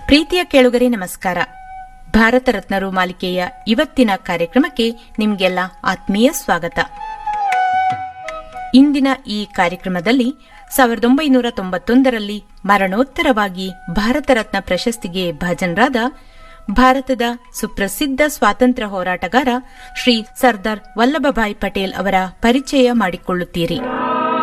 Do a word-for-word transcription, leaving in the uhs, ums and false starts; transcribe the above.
ಪ್ರೀತಿಯ ಕೇಳುಗರೆ ನಮಸ್ಕಾರ. ಭಾರತ ರತ್ನರು ಮಾಲಿಕೆಯ ಇವತ್ತಿನ ಕಾರ್ಯಕ್ರಮಕ್ಕೆ ನಿಮಗೆಲ್ಲ ಆತ್ಮೀಯ ಸ್ವಾಗತ. ಇಂದಿನ ಈ ಕಾರ್ಯಕ್ರಮದಲ್ಲಿ ಸಾವಿರದ ಒಂಬೈನೂರ ತೊಂಬತ್ತೊಂದರಲ್ಲಿ ಮರಣೋತ್ತರವಾಗಿ ಭಾರತ ರತ್ನ ಪ್ರಶಸ್ತಿಗೆ ಭಾಜನರಾದ ಭಾರತದ ಸುಪ್ರಸಿದ್ಧ ಸ್ವಾತಂತ್ರ್ಯ ಹೋರಾಟಗಾರ ಶ್ರೀ ಸರ್ದಾರ್ ವಲ್ಲಭಭಾಯಿ ಪಟೇಲ್ ಅವರ ಪರಿಚಯ ಮಾಡಿಕೊಳ್ಳುತ್ತೀರಿ.